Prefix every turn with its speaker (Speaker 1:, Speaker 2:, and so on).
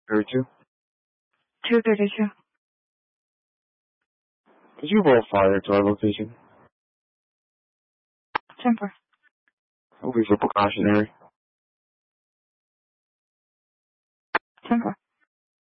Speaker 1: 32?
Speaker 2: 232.
Speaker 1: Could you roll fire to our location?
Speaker 2: Temper.
Speaker 1: Hopefully for precautionary.
Speaker 2: Temper.